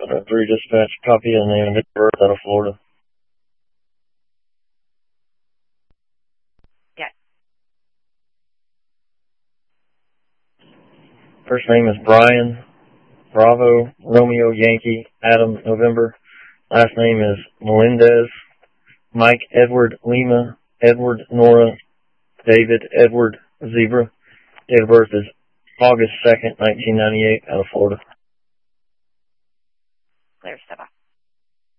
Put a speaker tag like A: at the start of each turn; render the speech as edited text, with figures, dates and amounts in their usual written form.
A: 3 dispatch, copy of the name and date of birth out of Florida.
B: Yes.
A: First name is Brian, Bravo, Romeo, Yankee, Adam, November. Last name is Melendez, Mike, Edward, Lima, Edward, Nora, David, Edward, Zebra. Date of birth is August 2nd, 1998, out of Florida.
B: Clear, step off.